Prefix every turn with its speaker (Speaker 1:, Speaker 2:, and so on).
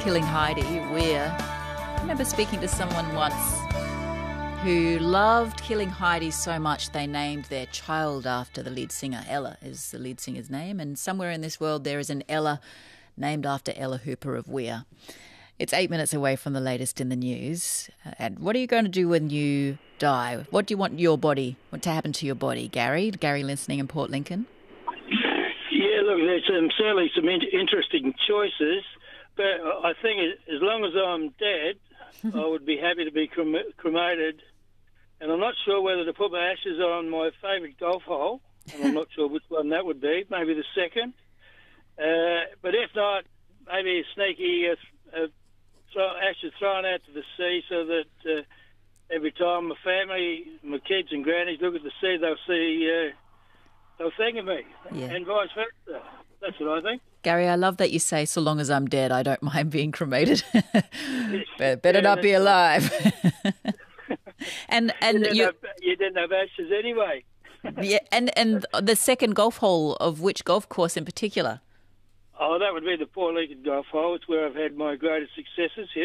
Speaker 1: Killing Heidi, I remember speaking to someone once who loved Killing Heidi so much they named their child after the lead singer. Ella is the lead singer's name, and somewhere in this world there is an Ella named after Ella Hooper of Weir. It's 8 minutes away from the latest in the news. And what are you going to do when you die? What do you want to happen to your body, Gary? Gary listening in Port Lincoln?
Speaker 2: Yeah, look, there's certainly some interesting choices, but I think as long as I'm dead, I would be happy to be cremated. And I'm not sure whether to put my ashes on my favourite golf hole, and I'm not sure which one that would be, maybe the second. But if not, maybe a sneaky ashes thrown out to the sea so that every time my family, my kids and grannies look at the sea, they'll think of me, and vice versa. That's what I think.
Speaker 1: Gary, I love that you say, so long as I'm dead, I don't mind being cremated. Better not be alive. and
Speaker 2: you didn't have ashes anyway.
Speaker 1: Yeah, and the second golf hole of which golf course in particular?
Speaker 2: Oh, that would be the Port Lincoln Golf Hole. It's where I've had my greatest successes here.